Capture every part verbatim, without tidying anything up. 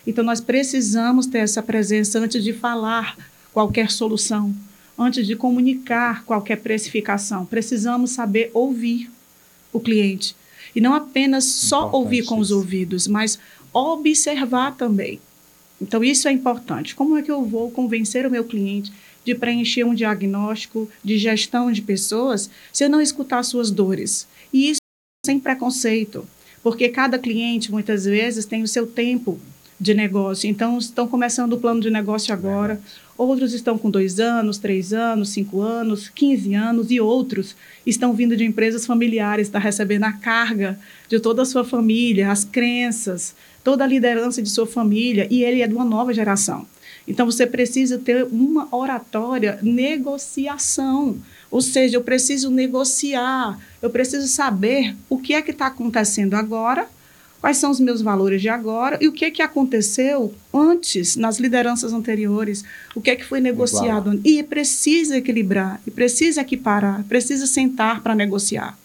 Então, nós precisamos ter essa presença antes de falar qualquer solução, antes de comunicar qualquer precificação. Precisamos saber ouvir o cliente. E não apenas só ouvir com os ouvidos, mas observar também. Então, isso é importante. Como é que eu vou convencer o meu cliente de preencher um diagnóstico de gestão de pessoas se eu não escutar suas dores? E isso sem preconceito, porque cada cliente, muitas vezes, tem o seu tempo de negócio. Então, estão começando o plano de negócio agora, outros estão com dois anos, três anos, cinco anos, quinze anos, e outros estão vindo de empresas familiares, está recebendo a carga de toda a sua família, as crenças, toda a liderança de sua família, e ele é de uma nova geração. Então, você precisa ter uma oratória, negociação, ou seja, eu preciso negociar, eu preciso saber o que é que está acontecendo agora, quais são os meus valores de agora e o que é que aconteceu antes, nas lideranças anteriores, o que é que foi negociado. Igual. E precisa equilibrar, e precisa equiparar, precisa sentar para negociar.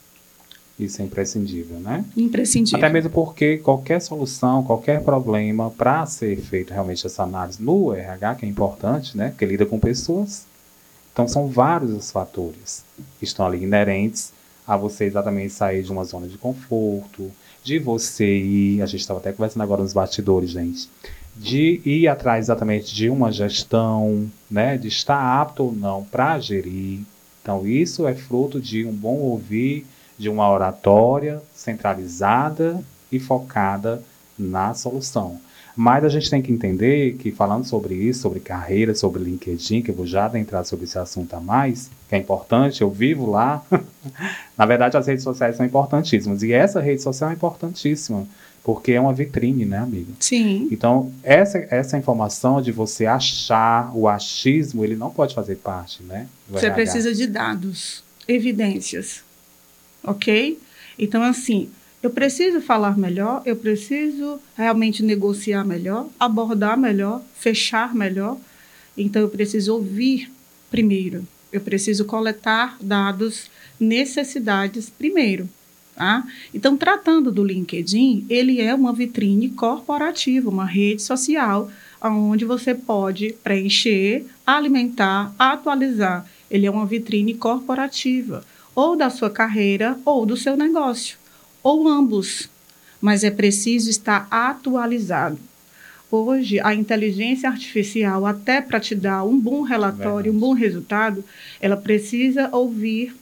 Isso é imprescindível, né? Imprescindível. Até mesmo porque qualquer solução, qualquer problema, para ser feito realmente essa análise no R H, que é importante, né? Que lida com pessoas. Então, são vários os fatores que estão ali inerentes a você exatamente sair de uma zona de conforto, de você ir, a gente estava até conversando agora nos bastidores, gente, de ir atrás exatamente de uma gestão, né? De estar apto ou não para gerir. Então, isso é fruto de um bom ouvir, de uma oratória centralizada e focada na solução. Mas a gente tem que entender que, falando sobre isso, sobre carreira, sobre LinkedIn, que eu vou já adentrar sobre esse assunto a mais, que é importante, eu vivo lá. Na verdade, as redes sociais são importantíssimas. E essa rede social é importantíssima, porque é uma vitrine, né, amiga? Sim. Então, essa, essa informação de você achar, o achismo, ele não pode fazer parte, né? Você R H. Precisa de dados, evidências. Ok? Então, assim, eu preciso falar melhor, eu preciso realmente negociar melhor, abordar melhor, fechar melhor. Então, eu preciso ouvir primeiro. Eu preciso coletar dados, necessidades primeiro. Tá? Então, tratando do LinkedIn, ele é uma vitrine corporativa, uma rede social, onde você pode preencher, alimentar, atualizar. Ele é uma vitrine corporativa, ou da sua carreira, ou do seu negócio, ou ambos, mas é preciso estar atualizado. Hoje, a inteligência artificial, até para te dar um bom relatório, um bom resultado, ela precisa ouvir,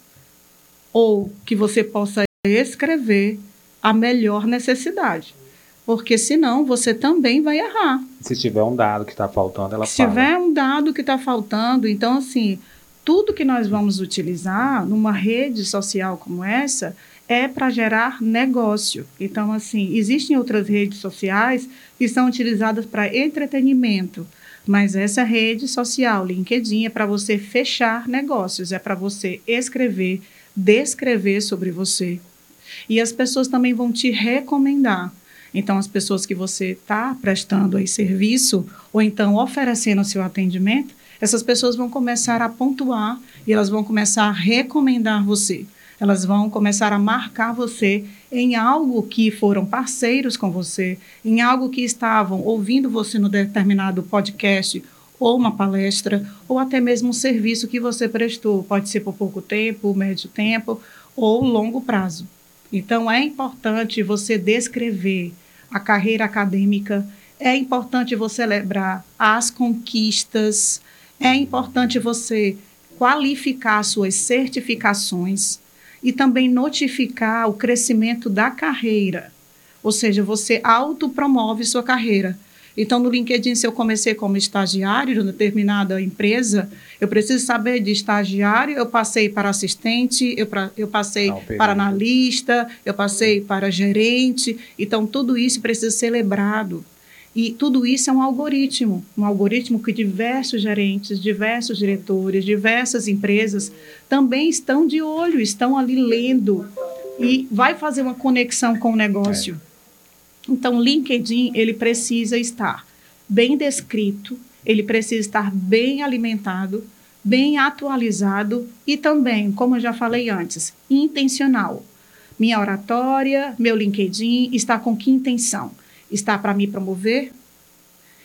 ou que você possa escrever a melhor necessidade, porque senão você também vai errar. Se tiver um dado que está faltando, ela Se fala. tiver um dado que está faltando, então, assim, tudo que nós vamos utilizar numa rede social como essa é para gerar negócio. Então, assim, existem outras redes sociais que são utilizadas para entretenimento, mas essa rede social, LinkedIn, é para você fechar negócios, é para você escrever, descrever sobre você. E as pessoas também vão te recomendar. Então, as pessoas que você está prestando aí serviço ou então oferecendo o seu atendimento, essas pessoas vão começar a pontuar e elas vão começar a recomendar você. Elas vão começar a marcar você em algo que foram parceiros com você, em algo que estavam ouvindo você no determinado podcast ou uma palestra, ou até mesmo um serviço que você prestou. Pode ser por pouco tempo, médio tempo ou longo prazo. Então, é importante você descrever a carreira acadêmica, é importante você lembrar as conquistas, é importante você qualificar suas certificações e também notificar o crescimento da carreira. Ou seja, você autopromove sua carreira. Então, no LinkedIn, se eu comecei como estagiário de uma determinada empresa, eu preciso saber de estagiário, eu passei para assistente, eu, pra, eu passei Não, para analista, eu passei para gerente. Então, tudo isso precisa ser lembrado. E tudo isso é um algoritmo, um algoritmo que diversos gerentes, diversos diretores, diversas empresas também estão de olho, estão ali lendo e vai fazer uma conexão com o negócio. É. Então, o LinkedIn, ele precisa estar bem descrito, ele precisa estar bem alimentado, bem atualizado e também, como eu já falei antes, intencional. Minha oratória, meu LinkedIn está com que intenção? Está para me promover?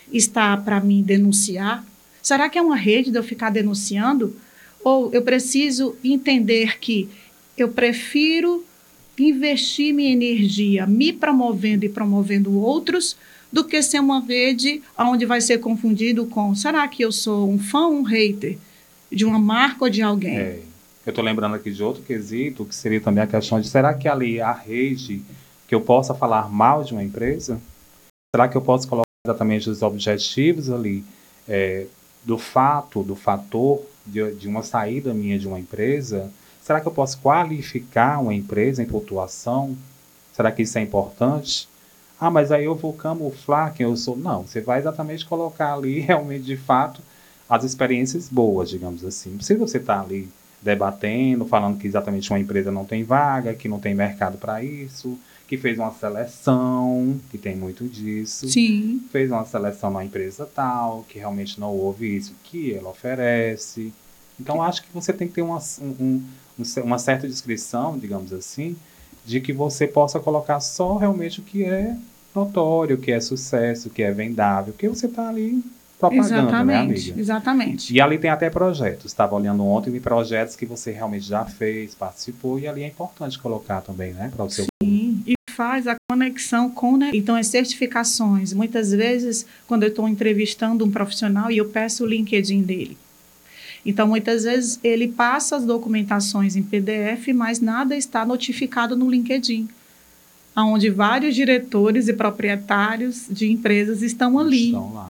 está para mim denunciar? Será que é uma rede de eu ficar denunciando? Ou eu preciso entender que eu prefiro investir minha energia me promovendo e promovendo outros do que ser uma rede onde vai ser confundido com, será que eu sou um fã ou um hater de uma marca ou de alguém? É, eu estou lembrando aqui de outro quesito, que seria também a questão de, será que ali a rede que eu possa falar mal de uma empresa? Será que eu posso colocar exatamente os objetivos ali é, do fato, do fator de, de uma saída minha de uma empresa? Será que eu posso qualificar uma empresa em pontuação? Será que isso é importante? Ah, mas aí eu vou camuflar quem eu sou. Não, você vai exatamente colocar ali, realmente, de fato, as experiências boas, digamos assim. Não precisa você estar ali debatendo, falando que exatamente uma empresa não tem vaga, que não tem mercado para isso, que fez uma seleção, que tem muito disso. Sim. Fez uma seleção numa empresa tal, que realmente não houve isso que ela oferece. Então, acho que você tem que ter uma, um, uma certa descrição, digamos assim, de que você possa colocar só realmente o que é notório, o que é sucesso, o que é vendável, porque você está ali propagando, exatamente, né, amiga? Exatamente. E ali tem até projetos. Estava olhando ontem de projetos que você realmente já fez, participou, e ali é importante colocar também, né, para o seu Sim, e faz a conexão com, né? Então, as certificações. Muitas vezes, quando eu estou entrevistando um profissional e eu peço o LinkedIn dele. Então, muitas vezes, ele passa as documentações em P D F, mas nada está notificado no LinkedIn, onde vários diretores e proprietários de empresas estão ali. Estão lá.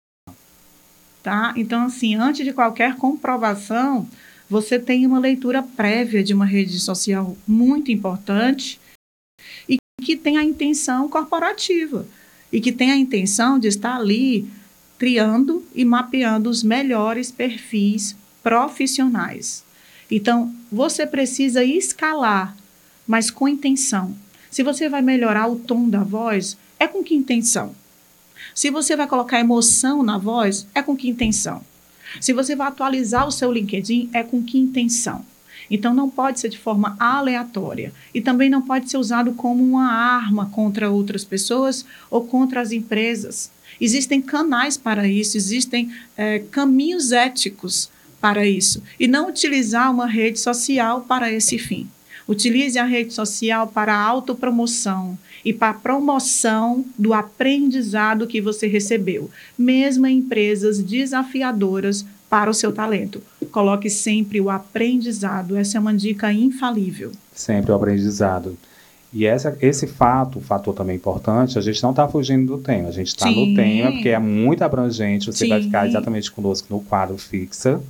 Tá? Então, assim, antes de qualquer comprovação, você tem uma leitura prévia de uma rede social muito importante e que tem a intenção corporativa e que tem a intenção de estar ali triando e mapeando os melhores perfis profissionais. Então, você precisa escalar, mas com intenção. Se você vai melhorar o tom da voz, é com que intenção? Se você vai colocar emoção na voz, é com que intenção? Se você vai atualizar o seu LinkedIn, é com que intenção? Então, não pode ser de forma aleatória. E também não pode ser usado como uma arma contra outras pessoas ou contra as empresas. Existem canais para isso, existem é, caminhos éticos para isso. E não utilizar uma rede social para esse fim. Utilize a rede social para a autopromoção e para a promoção do aprendizado que você recebeu, mesmo em empresas desafiadoras para o seu talento. Coloque sempre o aprendizado, essa é uma dica infalível. Sempre o aprendizado. E essa, esse fato, o fator também importante, a gente não está fugindo do tema, a gente está no tema, porque é muito abrangente, você Sim. vai ficar exatamente conosco no quadro fixa.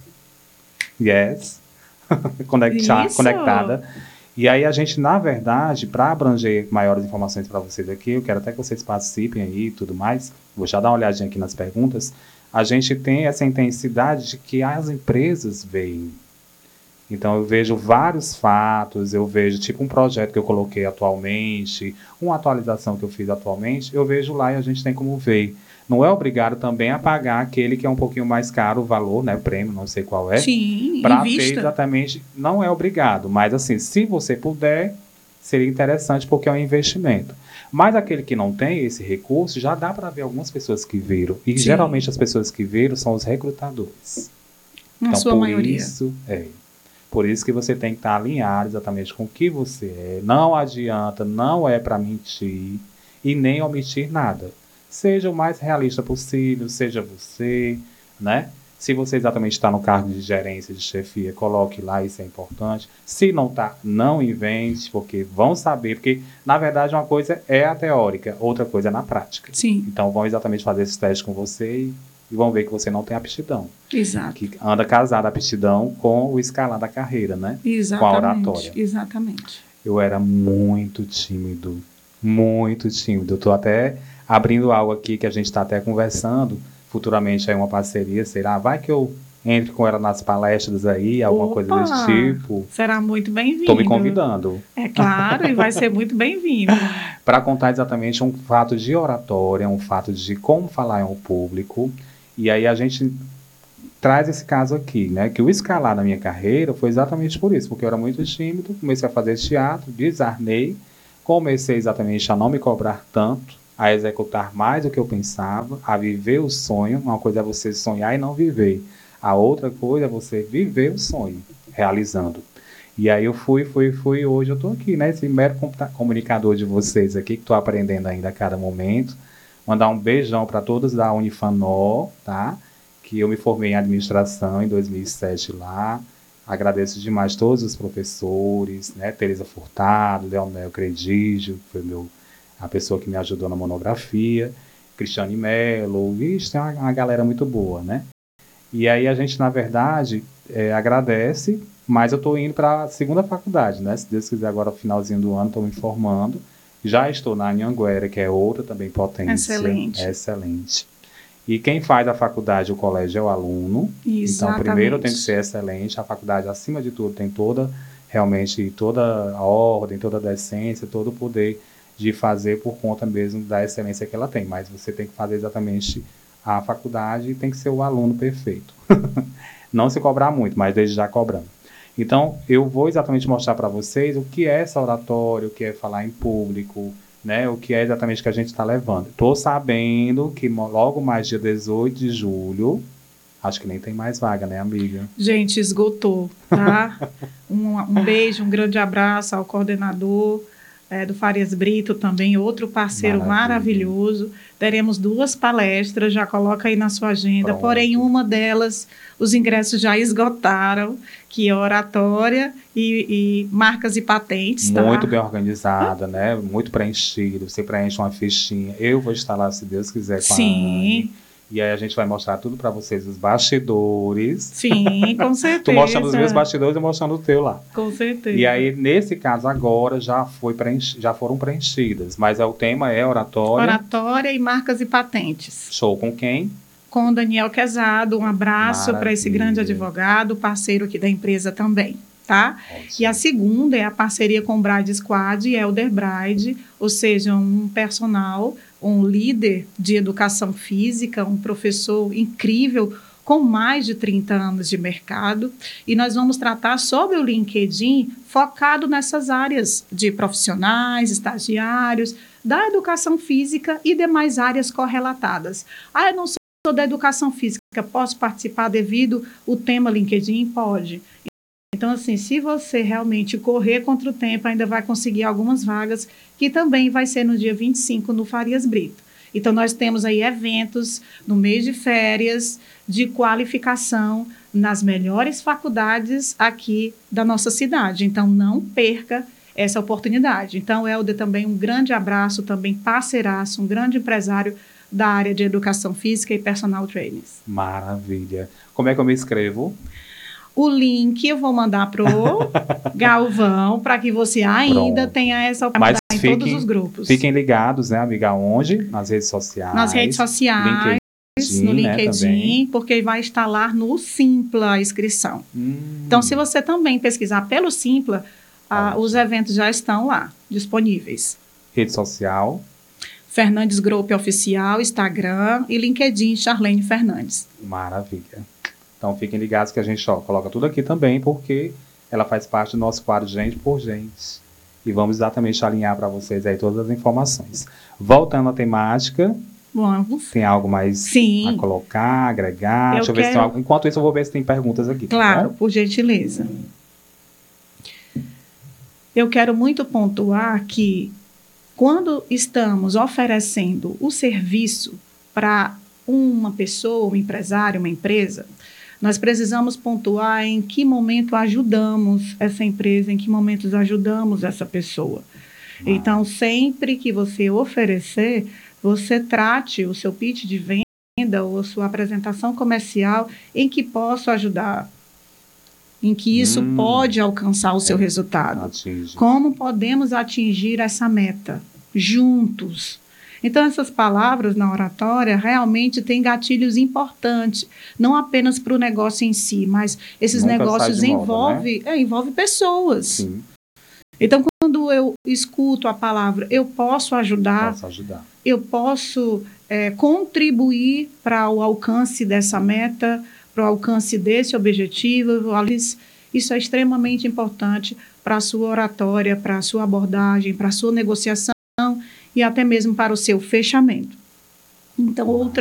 Yes. Conectar, conectada. E aí a gente, na verdade, para abranger maiores informações para vocês aqui, eu quero até que vocês participem aí e tudo mais, vou já dar uma olhadinha aqui nas perguntas, a gente tem essa intensidade de que as empresas veem. Então eu vejo vários fatos, eu vejo tipo um projeto que eu coloquei atualmente, uma atualização que eu fiz atualmente, eu vejo lá e a gente tem como ver. Não é obrigado também a pagar aquele que é um pouquinho mais caro o valor, né, prêmio, não sei qual é. Sim, para ver exatamente, não é obrigado, mas assim, se você puder, seria interessante porque é um investimento. Mas aquele que não tem esse recurso, já dá para ver algumas pessoas que viram. E Sim. geralmente as pessoas que viram são os recrutadores. Na então, sua por maioria. Isso, é. Por isso que você tem que estar alinhado exatamente com o que você é. Não adianta, não é para mentir e nem omitir nada. Seja o mais realista possível, seja você, né? Se você exatamente está no cargo de gerência, de chefia, coloque lá, isso é importante. Se não está, não invente, porque vão saber, porque, na verdade, uma coisa é a teórica, outra coisa é na prática. Sim. Então, vão exatamente fazer esses testes com você e, e vão ver que você não tem aptidão. Exato. Que anda casada a aptidão com o escalar da carreira, né? Exatamente. Com a oratória. Exatamente. Eu era muito tímido, muito tímido. Eu estou até abrindo algo aqui que a gente está até conversando, futuramente aí uma parceria, sei lá, vai que eu entre com ela nas palestras aí, alguma Opa, coisa desse tipo. Será muito bem-vindo. Estou me convidando. É claro, e vai ser muito bem-vindo. Para contar exatamente um fato de oratória, um fato de como falar em um público, e aí a gente traz esse caso aqui, né, que o escalar na minha carreira foi exatamente por isso, porque eu era muito tímido, comecei a fazer teatro, desarmei, comecei exatamente a não me cobrar tanto, a executar mais do que eu pensava, a viver o sonho. Uma coisa é você sonhar e não viver. A outra coisa é você viver o sonho, realizando. E aí eu fui, fui, fui, hoje eu estou aqui, né? Esse mero comunicador de vocês aqui, que estou aprendendo ainda a cada momento. Mandar um beijão para todos da Unifanor, tá? Que eu me formei em administração em dois mil e sete lá. Agradeço demais todos os professores, né? Tereza Furtado, Leonel Credígio, que foi meu, a pessoa que me ajudou na monografia, Cristiane Mello, vixe, tem uma, uma galera muito boa, né? E aí a gente, na verdade, é, agradece, mas eu estou indo para a segunda faculdade, né? Se Deus quiser, agora no finalzinho do ano, estou me formando. Já estou na Anhanguera, que é outra também potência. Excelente. Excelente. E quem faz a faculdade, o colégio, é o aluno. Exatamente. Então, primeiro tem que ser excelente. A faculdade, acima de tudo, tem toda, realmente, toda a ordem, toda a decência, todo o poder de fazer por conta mesmo da excelência que ela tem. Mas você tem que fazer exatamente a faculdade e tem que ser o aluno perfeito. Não se cobrar muito, mas desde já cobrando. Então, eu vou exatamente mostrar para vocês o que é essa oratória, o que é falar em público, né, o que é exatamente que a gente está levando. Estou sabendo que logo mais dia dezoito de julho, acho que nem tem mais vaga, né, amiga? Gente, esgotou, tá? um, um beijo, um grande abraço ao coordenador é, do Farias Brito também, outro parceiro Maravilha. maravilhoso. Teremos duas palestras, já coloca aí na sua agenda, Pronto. Porém uma delas, os ingressos já esgotaram, que é oratória e, e marcas e patentes. Tá? Muito bem organizada, né? Muito preenchido, você preenche uma fichinha. Eu vou estar lá, se Deus quiser, com Sim. a Anne. E aí a gente vai mostrar tudo para vocês, os bastidores. Sim, com certeza. Tô mostrando os meus bastidores e mostrando o teu lá. Com certeza. E aí, nesse caso agora, já, foi preench... já foram preenchidas. Mas o tema é oratória. Oratória e marcas e patentes. Show com quem? Com o Daniel Quezado. Um abraço para esse grande advogado, parceiro aqui da empresa também. Tá? E a segunda é a parceria com o Bride Squad e Elder Bride, ou seja, um personal, um líder de educação física, um professor incrível com mais de trinta anos de mercado. E nós vamos tratar sobre o LinkedIn focado nessas áreas de profissionais, estagiários, da educação física e demais áreas correlatadas. Ah, eu não sou da educação física, posso participar devido ao tema LinkedIn? Pode. Então, assim, se você realmente correr contra o tempo, ainda vai conseguir algumas vagas, que também vai ser no dia vinte e cinco no Farias Brito. Então, nós temos aí eventos no mês de férias de qualificação nas melhores faculdades aqui da nossa cidade. Então, não perca essa oportunidade. Então, Helder, também um grande abraço, também parceiraço, um grande empresário da área de educação física e personal trainers. Maravilha. Como é que eu me inscrevo? O link eu vou mandar pro Galvão, para que você ainda Pronto. tenha essa oportunidade em fiquem, todos os grupos. Fiquem ligados, né, amiga? Onde? Nas redes sociais. Nas redes sociais, LinkedIn, no LinkedIn, né, porque vai estar lá no Simpla a inscrição. Hum. Então, se você também pesquisar pelo Simpla, ah, os eventos já estão lá, disponíveis. Rede social? Fernandes Group Oficial, Instagram e LinkedIn, Charlene Fernandes. Maravilha. Então, fiquem ligados que a gente ó, coloca tudo aqui também, porque ela faz parte do nosso quadro Gente por Gente. E vamos exatamente alinhar para vocês aí todas as informações. Voltando à temática, vamos. Tem algo mais Sim. a colocar, agregar? Eu Deixa eu quero... ver se tem algo. Enquanto isso, eu vou ver se tem perguntas aqui. Claro, tá? Por gentileza. Eu quero muito pontuar que quando estamos oferecendo o serviço para uma pessoa, um empresário, uma empresa, nós precisamos pontuar em que momento ajudamos essa empresa, em que momentos ajudamos essa pessoa. Ah. Então, sempre que você oferecer, você trate o seu pitch de venda ou a sua apresentação comercial em que posso ajudar, em que isso hum. pode alcançar o seu é. resultado. Atinge. Como podemos atingir essa meta juntos? Então, essas palavras na oratória realmente têm gatilhos importantes, não apenas para o negócio em si, mas esses Nunca negócios envolvem né? é, envolve pessoas. Sim. Então, quando eu escuto a palavra, eu posso ajudar, posso ajudar. eu posso é, contribuir para o alcance dessa meta, para o alcance desse objetivo, isso é extremamente importante para a sua oratória, para a sua abordagem, para a sua negociação e até mesmo para o seu fechamento. Então, outra